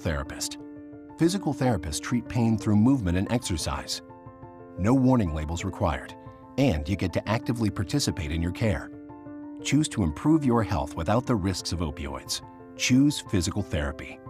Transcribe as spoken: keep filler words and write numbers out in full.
therapist. Physical therapists treat pain through movement and exercise. No warning labels required, and you get to actively participate in your care. Choose to improve your health without the risks of opioids. Choose physical therapy.